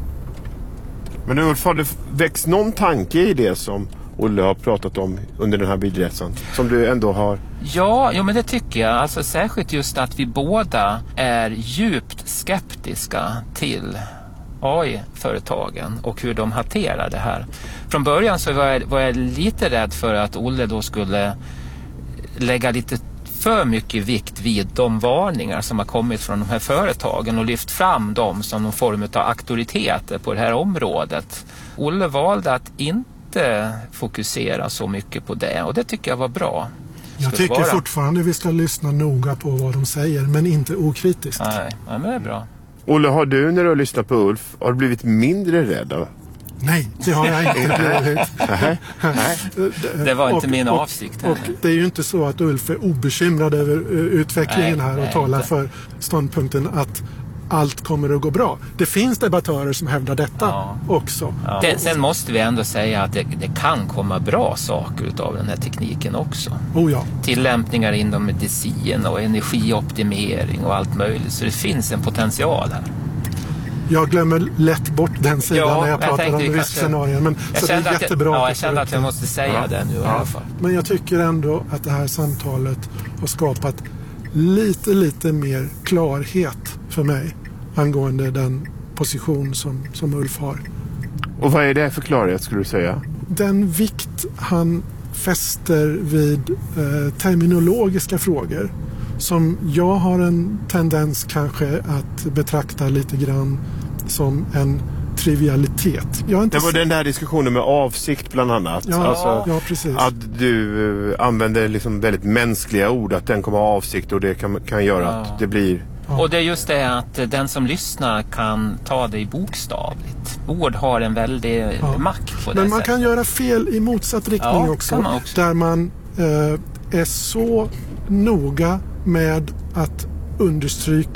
Men Ulf, har det växt någon tanke i det som Olle har pratat om under den här bilresan som du ändå har? Ja, men det tycker jag. Alltså särskilt just att vi båda är djupt skeptiska till AI-företagen och hur de hanterar det här. Från början så var jag lite rädd för att Olle då skulle lägga lite för mycket vikt vid de varningar som har kommit från de här företagen och lyft fram dem som någon form av auktoriteter på det här området. Olle valde att inte fokusera så mycket på det, och det tycker jag var bra. Jag tycker fortfarande vi ska lyssna noga på vad de säger, men inte okritiskt. Nej, men det är bra. Olle, har du när du har lyssnat på Ulf, har du blivit mindre rädd? Nej, det har jag inte blivit. Det var inte min avsikt. Och det är ju inte så att Ulf är obekymrad över utvecklingen här och talar för ståndpunkten att allt kommer att gå bra. Det finns debattörer som hävdar detta också. Ja. Sen måste vi ändå säga att det kan komma bra saker utav den här tekniken också. Tillämpningar inom medicin och energioptimering och allt möjligt. Så det finns en potential här. Jag glömmer lätt bort den sidan när jag pratar om riskscenarier. Men så det är jättebra. Jag kände att jag måste säga det nu i alla fall. Men jag tycker ändå att det här samtalet har skapat lite mer klarhet för mig angående den position som Ulf har. Och vad är det för klarhet, skulle du säga? Den vikt han fäster vid terminologiska frågor som jag har en tendens kanske att betrakta lite grann som en trivialitet. Det var den där diskussionen med avsikt bland annat. Ja, precis. Att du använder liksom väldigt mänskliga ord, att den kommer ha avsikt och det kan göra att det blir... Ja. Och det är just det att den som lyssnar kan ta det bokstavligt. Ord har en väldig makt på det. Men man kan göra fel i motsatt riktning också. Där man är så noga med att understryka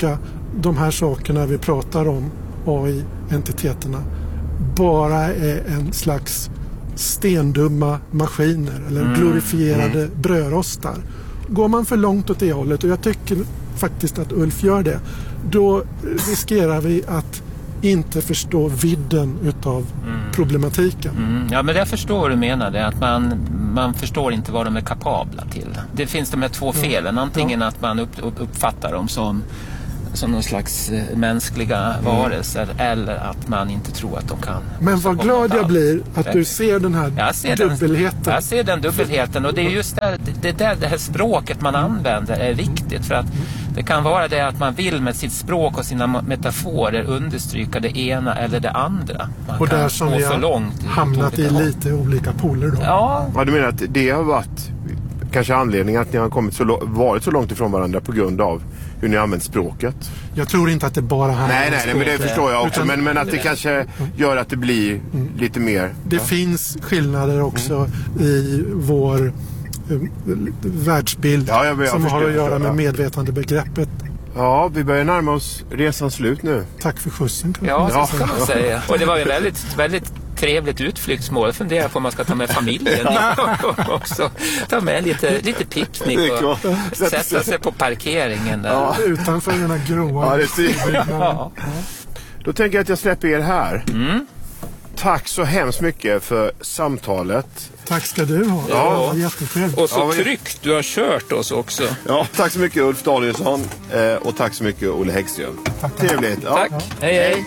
de här sakerna vi pratar om, AI-entiteterna, bara är en slags stendumma maskiner eller glorifierade brödrostar. Går man för långt åt det hållet, och jag tycker faktiskt att Ulf gör det, då riskerar vi att inte förstå vidden utav problematiken. Ja, men jag förstår vad du menar, det, att man förstår inte vad de är kapabla till. Det finns de här två felen, antingen att man uppfattar dem som någon slags mänskliga varelser, eller att man inte tror att de kan. Men vad glad jag blir att du ser den här dubbelheten. Jag ser den dubbelheten, och det är just det här språket man använder är viktigt, för att det kan vara det att man vill med sitt språk och sina metaforer understryka det ena eller det andra. Man och där som vi har hamnat i lite olika poler då. Ja, du menar att det har varit kanske anledningen att ni har varit så långt ifrån varandra på grund av hur ni använder språket? Jag tror inte att det bara handlar om Nej, men det förstår jag också. Men att det kanske gör att det blir lite mer... Det finns skillnader också i vår världsbild som har att göra med medvetandebegreppet. Ja, vi börjar närma oss resans slut nu. Tack för skjutsen. Ja, så kan man säga. Och det var ju väldigt trevligt utflyktsmål. Fundera på om man ska ta med familjen och också ta med lite picknick och sätta sig på parkeringen där. Ja, utanför den här gråa. Ja. Då tänker jag att jag släpper er här. Tack så hemskt mycket för samtalet. Tack ska du ha. Ja. Jättetrevligt. Och så tryggt du har kört oss också. Ja, tack så mycket Ulf Danielsson och tack så mycket Olle Häggström. Tack. Trevligt. Ja. Tack. Hej.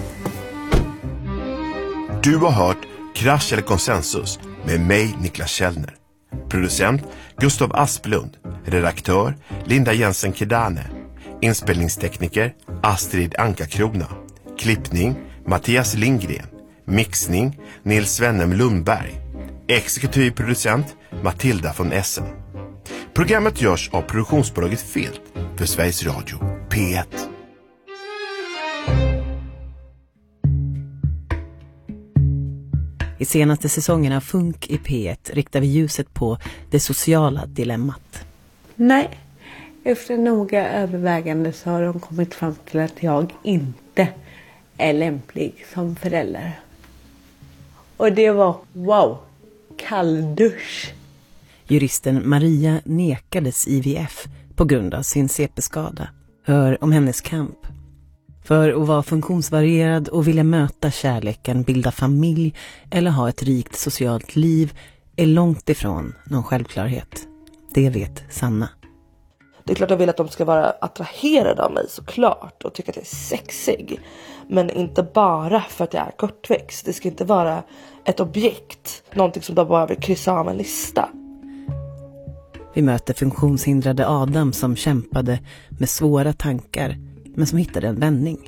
Du har hört Krasch eller konsensus med mig, Niklas Källner. Producent Gustav Asplund. Redaktör Linda Jensen Kedane. Inspelningstekniker Astrid Anka-Krona. Klippning Mattias Lindgren. Mixning Nils Svennem Lundberg. Exekutiv producent Matilda von Essen. Programmet görs av produktionsbolaget Filt för Sveriges Radio P1. I senaste säsongen av Funk i P1 riktar vi ljuset på det sociala dilemmat. Nej, efter noga övervägande så har de kommit fram till att jag inte är lämplig som förälder. Och det var, wow, kalldusch. Juristen Maria nekades IVF på grund av sin CP-skada. Hör om hennes kamp. För att vara funktionsvarierad och vilja möta kärleken, bilda familj eller ha ett rikt socialt liv är långt ifrån någon självklarhet. Det vet Sanna. Det är klart jag vill att de ska vara attraherade av mig såklart och tycka att jag är sexig. Men inte bara för att jag är kortväxt. Det ska inte vara ett objekt. Någonting som de bara vill kryssa av en lista. Vi möter funktionshindrade Adam som kämpade med svåra tankar men som hittade en vändning.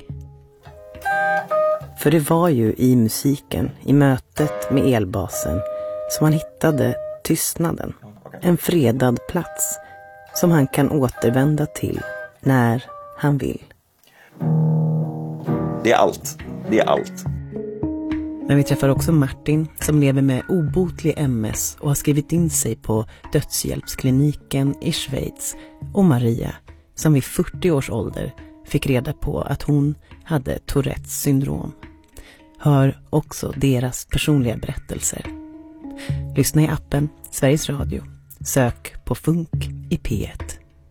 För det var ju i musiken, i mötet med elbasen, som han hittade tystnaden. En fredad plats som han kan återvända till när han vill. Det är allt. Det är allt. Men vi träffar också Martin som lever med obotlig MS och har skrivit in sig på dödshjälpskliniken i Schweiz, och Maria som vid 40 års ålder fick reda på att hon hade Tourettes syndrom. Hör också deras personliga berättelser. Lyssna i appen Sveriges Radio. Sök på Funk i P1.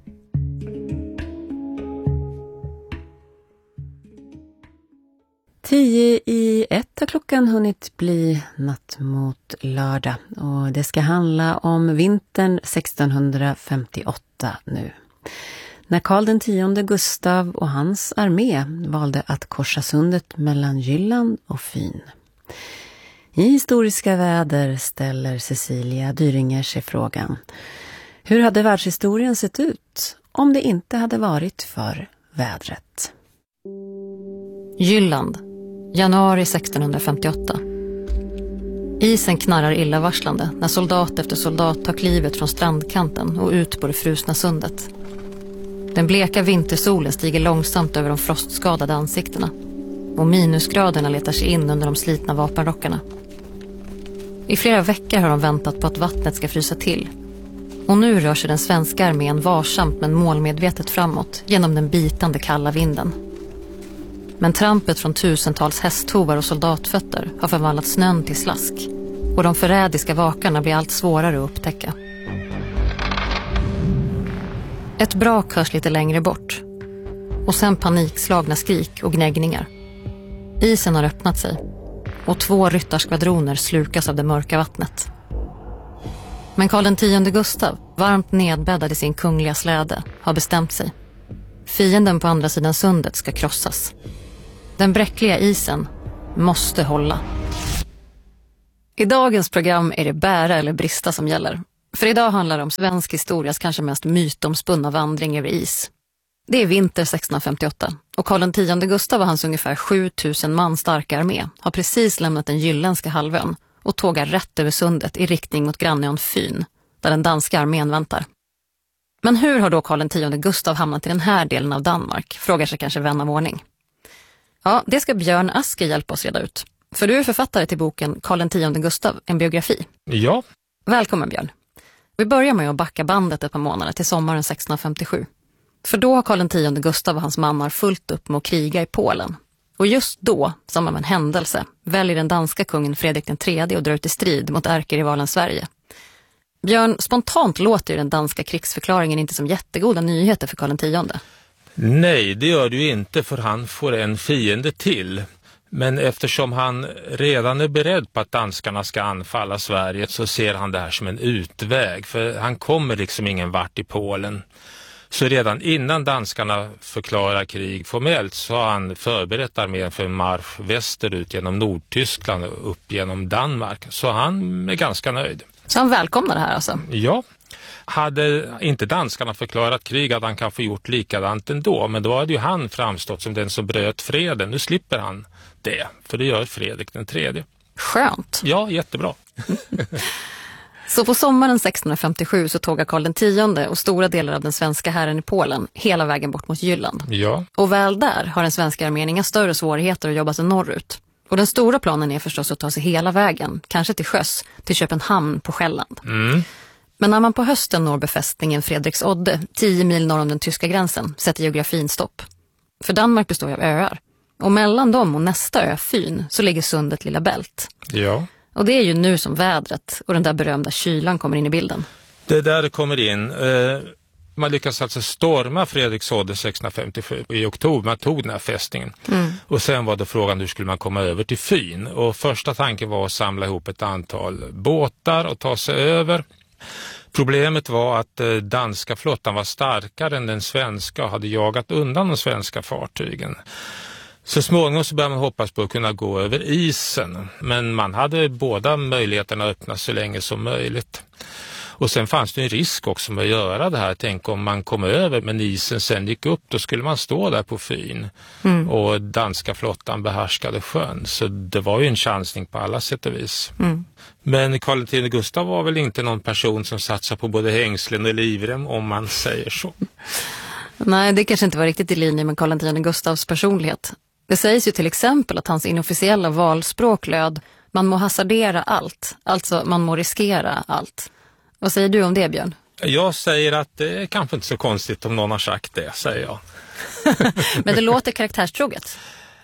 Tio i ett har klockan hunnit bli natt mot lördag, och det ska handla om vintern 1658 nu. När Karl X Gustav och hans armé valde att korsa sundet mellan Jylland och Fyn. I historiska väder ställer Cecilia Dyringer sig frågan: hur hade världshistorien sett ut om det inte hade varit för vädret? Jylland, januari 1658. Isen knarrar illavarslande när soldat efter soldat tar klivet från strandkanten och ut på det frusna sundet. Den bleka vintersolen stiger långsamt över de frostskadade ansiktena, och minusgraderna letar sig in under de slitna vapenrockarna. I flera veckor har de väntat på att vattnet ska frysa till. Och nu rör sig den svenska armén varsamt men målmedvetet framåt genom den bitande kalla vinden. Men trampet från tusentals hästhovar och soldatfötter har förvandlat snön till slask. Och de förrädiska vakarna blir allt svårare att upptäcka. Ett brak hörs lite längre bort. Och sen panikslagna skrik och gnäggningar. Isen har öppnat sig. Och 2 ryttarskvadroner slukas av det mörka vattnet. Men Karl X Gustav, varmt nedbäddad i sin kungliga släde, har bestämt sig. Fienden på andra sidan sundet ska krossas. Den bräckliga isen måste hålla. I dagens program är det bära eller brista som gäller. För idag handlar det om svensk historias kanske mest mytomspunna vandring över is. Det är vinter 1658 och Karl X Gustav och hans ungefär 7000 man starka armé har precis lämnat den jylländska halvön och tågar rätt över sundet i riktning mot grannön Fyn, där den danska armén väntar. Men hur har då Karl X Gustav hamnat i den här delen av Danmark, frågar sig kanske vän av ordning. Ja, det ska Björn Aske hjälpa oss reda ut. För du är författare till boken Karl X Gustav, en biografi. Ja. Välkommen Björn. Vi börjar med att backa bandet ett par månader till sommaren 1657. För då har Karl X Gustav och hans mannar fullt upp med att kriga i Polen. Och just då, som av en händelse, väljer den danska kungen Fredrik III och drar ut i strid mot ärkerivalen Sverige. Björn, spontant låter ju den danska krigsförklaringen inte som jättegoda nyheter för Karl X. Nej, det gör det ju inte, för han får en fiende till. Men eftersom han redan är beredd på att danskarna ska anfalla Sverige så ser han det här som en utväg. För han kommer liksom ingen vart i Polen. Så redan innan danskarna förklarar krig formellt så har han förberett armén för en marsch västerut genom Nordtyskland och upp genom Danmark. Så han är ganska nöjd. Så han välkomnar det här alltså? Ja. Hade inte danskarna förklarat krig hade han kanske gjort likadant ändå. Men då hade ju han framstått som den som bröt freden. Nu slipper han det, för det gör Fredrik III. Skönt. Ja, jättebra. Så på sommaren 1657 så tågar Karl X och stora delar av den svenska hären i Polen hela vägen bort mot Jylland. Ja. Och väl där har den svenska armén inga större svårigheter att jobba sig norrut. Och den stora planen är förstås att ta sig hela vägen, kanske till sjöss, till Köpenhamn på Själland. Mm. Men när man på hösten når befästningen Fredriksodde, 10 mil norr om den tyska gränsen, sätter geografin stopp. För Danmark består av öar. Och mellan dem och nästa ö, Fyn, så ligger sundet Lilla Bält. Ja. Och det är ju nu som vädret och den där berömda kylan kommer in i bilden. Det där kommer in. Man lyckas alltså storma Fredriksodde 1657 i oktober. Man tog den här fästningen. Mm. Och sen var det frågan hur skulle man komma över till Fyn. Och första tanken var att samla ihop ett antal båtar och ta sig över. Problemet var att danska flottan var starkare än den svenska och hade jagat undan de svenska fartygen. Så småningom så började man hoppas på att kunna gå över isen. Men man hade båda möjligheterna att öppna så länge som möjligt. Och sen fanns det en risk också med att göra det här. Tänk om man kom över men isen sen gick upp, då skulle man stå där på Fyn. Mm. Och danska flottan behärskade sjön. Så det var ju en chansning på alla sätt och vis. Mm. Men Karl X Gustav var väl inte någon person som satsar på både hängslen och livrem, om man säger så. Nej, det kanske inte var riktigt i linje med Karl X Gustavs personlighet. Det sägs ju till exempel att hans inofficiella valspråk löd: man må hasardera allt, alltså man må riskera allt. Vad säger du om det, Björn? Jag säger att det är kanske inte så konstigt om någon har sagt det, säger jag. Men det låter karaktärstroget.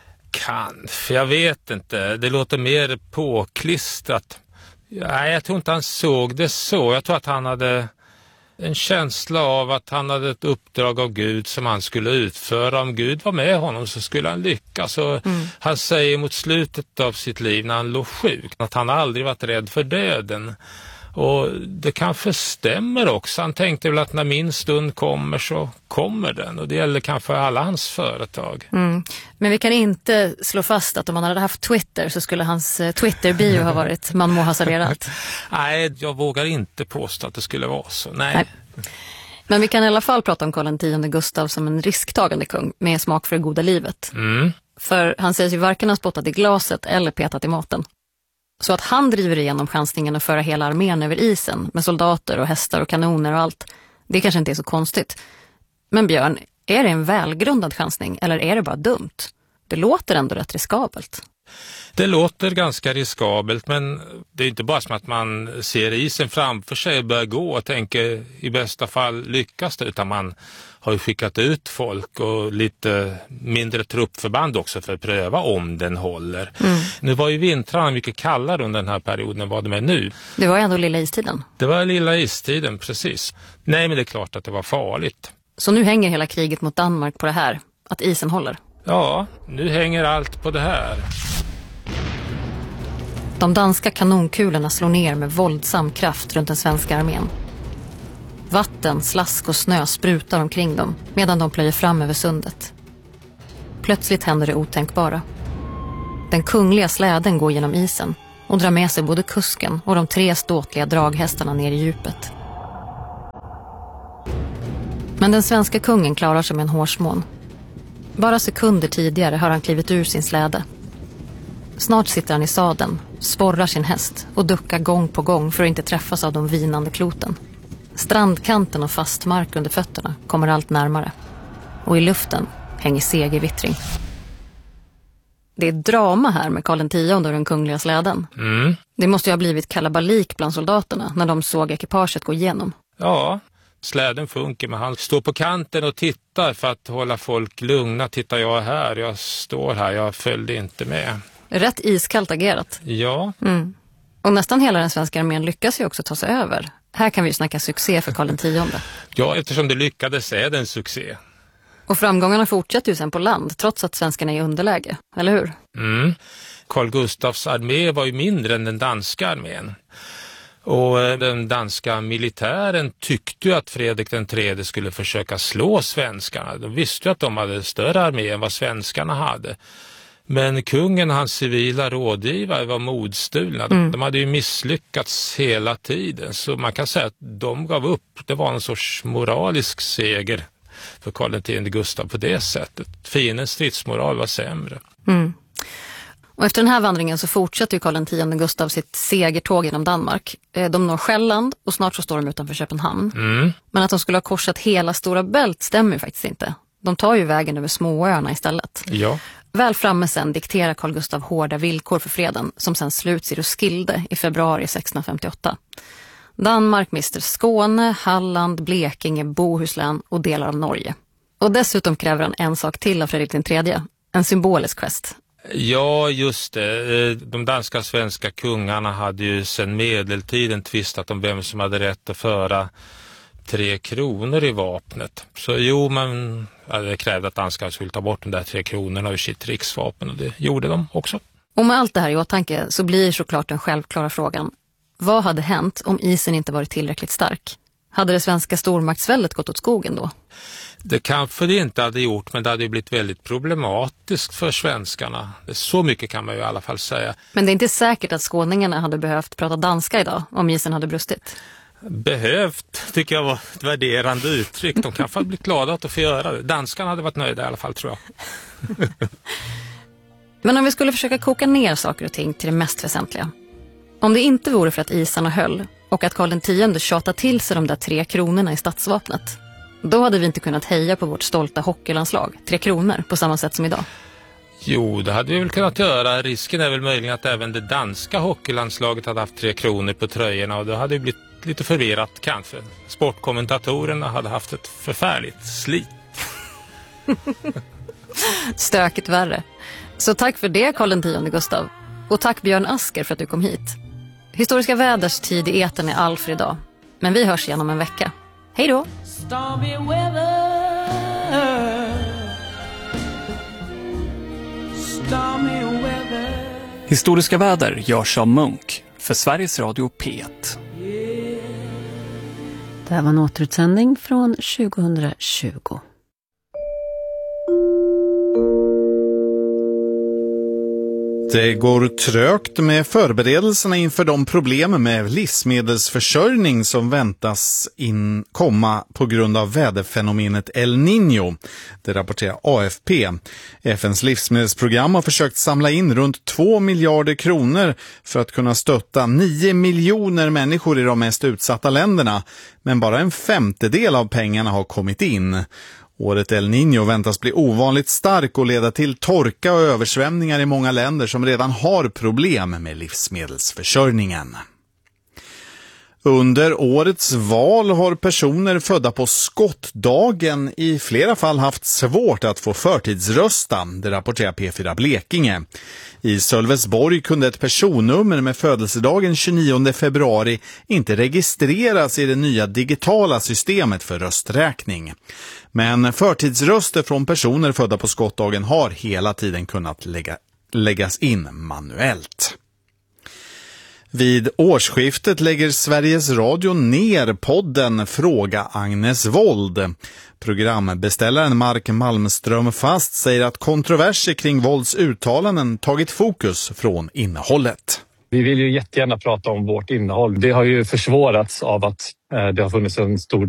Kanske, jag vet inte. Det låter mer påklistrat. Nej, jag tror inte han såg det så. Jag tror att han hade en känsla av att han hade ett uppdrag av Gud som han skulle utföra. Om Gud var med honom så skulle han lyckas. Han säger mot slutet av sitt liv när han låg sjuk att han aldrig varit rädd för döden. Och det kanske stämmer också. Han tänkte väl att när min stund kommer så kommer den. Och det gäller kanske alla hans företag. Mm. Men vi kan inte slå fast att om han hade haft Twitter så skulle hans Twitter-bio ha varit man må hasardera allt. Nej, jag vågar inte påstå att det skulle vara så. Nej. Men vi kan i alla fall prata om Karl X Gustav som en risktagande kung med smak för det goda livet. Mm. För han sägs ju varken ha spottat i glaset eller petat i maten. Så att han driver igenom chansningen att föra hela armén över isen med soldater och hästar och kanoner och allt, det kanske inte är så konstigt. Men Björn, är det en välgrundad chansning eller är det bara dumt? Det låter ändå rätt riskabelt. Det låter ganska riskabelt, men det är inte bara som att man ser isen framför sig och börjar gå och tänker i bästa fall lyckas det, utan man har ju skickat ut folk och lite mindre truppförband också för att pröva om den håller. Nu var ju vintrarna mycket kallare under den här perioden än vad de är nu. Det var ju ändå lilla istiden. Det var lilla istiden, precis. Nej, men det är klart att det var farligt. Så nu hänger hela kriget mot Danmark på det här, att isen håller? Ja, nu hänger allt på det här. De danska kanonkulorna slår ner med våldsam kraft runt den svenska armén. Vatten, slask och snö sprutar omkring dem medan de plöjer fram över sundet. Plötsligt händer det otänkbara. Den kungliga släden går genom isen och drar med sig både kusken och de 3 ståtliga draghästarna ner i djupet. Men den svenska kungen klarar sig med en hårsmån. Bara sekunder tidigare har han klivit ur sin släde. Snart sitter han i sadeln, sporrar sin häst och duckar gång på gång för att inte träffas av de vinande kloten. Strandkanten och fast mark under fötterna kommer allt närmare. Och i luften hänger segervittring. Det är drama här med Karl X och den kungliga släden. Det måste ju ha blivit kalabalik bland soldaterna när de såg ekipaget gå igenom. Ja, släden funkar, men han står på kanten och tittar för att hålla folk lugna. Tittar jag här, jag står här, jag följde inte med. Rätt iskallt agerat. Ja. Och nästan hela den svenska armén lyckas ju också ta sig över. Här kan vi ju snacka succé för Karl X. Ja, eftersom det lyckades är det en succé. Och framgångarna fortsätter ju sen på land, trots att svenskarna är i underläge, eller hur? Carl Gustafs armé var ju mindre än den danska armén. Och den danska militären tyckte ju att Fredrik den III skulle försöka slå svenskarna. De visste ju att de hade större armé än vad svenskarna hade. Men kungen och hans civila rådgivare var modstulna. De hade ju misslyckats hela tiden. Så man kan säga att de gav upp. Det var en sorts moralisk seger för Karl X Gustav på det sättet. Fiendens stridsmoral var sämre. Och efter den här vandringen så fortsätter ju Karl X Gustav sitt segertåg genom Danmark. De når Själland och snart så står de utanför Köpenhamn. Men att de skulle ha korsat hela Stora Bält stämmer ju faktiskt inte. De tar ju vägen över småöarna istället. Ja. Väl framme sen dikterar Carl Gustaf hårda villkor för freden som sen sluts i Roskilde i februari 1658. Danmark mister Skåne, Halland, Blekinge, Bohuslän och delar av Norge. Och dessutom kräver han en sak till av Fredrik III, en symbolisk gest. Ja, just det. De danska och svenska kungarna hade ju sedan medeltiden tvistat om vem som hade rätt att föra 3 kronor i vapnet. Så jo, man krävde att danskarna skulle ta bort de där 3 kronorna ur sitt riksvapen, och det gjorde de också. Och med allt det här i åtanke så blir såklart den självklara frågan: vad hade hänt om isen inte varit tillräckligt stark? Hade det svenska stormaktsväldet gått åt skogen då? Det kanske det inte hade gjort, men det hade blivit väldigt problematiskt för svenskarna. Så mycket kan man ju i alla fall säga. Men det är inte säkert att skåningarna hade behövt prata danska idag om isen hade brustit. Behövt tycker jag var ett värderande uttryck. De kanske hade blivit glada att få göra det. Danskarna hade varit nöjda i alla fall, tror jag. Men om vi skulle försöka koka ner saker och ting till det mest väsentliga. Om det inte vore för att isarna höll och att Karl X tjatade till sig de där 3 kronorna i statsvapnet, då hade vi inte kunnat heja på vårt stolta hockeylandslag, 3 kronor, på samma sätt som idag. Jo, det hade vi väl kunnat göra. Risken är väl möjligen att även det danska hockeylandslaget hade haft 3 kronor på tröjorna, och det hade blivit lite förvirrat kanske. Sportkommentatorerna hade haft ett förfärligt slit. Stökigt värre. Så tack för det, Karl X Gustav. Och tack Björn Asker för att du kom hit. Historiska väders tid i etern är all för idag. Men vi hörs igen om en vecka. Hej då! Historiska väder görs av Munk för Sveriges Radio P1. Det här var en återutsändning från 2020. Det går trögt med förberedelserna inför de problem med livsmedelsförsörjning som väntas komma på grund av väderfenomenet El Niño. Det rapporterar AFP. FNs livsmedelsprogram har försökt samla in runt 2 miljarder kronor för att kunna stötta 9 miljoner människor i de mest utsatta länderna. men bara 1/5 av pengarna har kommit in. Året El Niño väntas bli ovanligt stark och leda till torka och översvämningar i många länder som redan har problem med livsmedelsförsörjningen. Under årets val har personer födda på skottdagen i flera fall haft svårt att få förtidsrösta, det rapporterar P4 Blekinge. I Sölvesborg kunde ett personnummer med födelsedagen 29 februari inte registreras i det nya digitala systemet för rösträkning. Men förtidsröster från personer födda på skottdagen har hela tiden kunnat läggas in manuellt. Vid årsskiftet lägger Sveriges Radio ner podden Fråga Agnes Wold. Programbeställaren Mark Malmström Fast säger att kontroverser kring Wolds uttalanden tagit fokus från innehållet. Vi vill ju jättegärna prata om vårt innehåll. Det har ju försvårats av att det har funnits en stor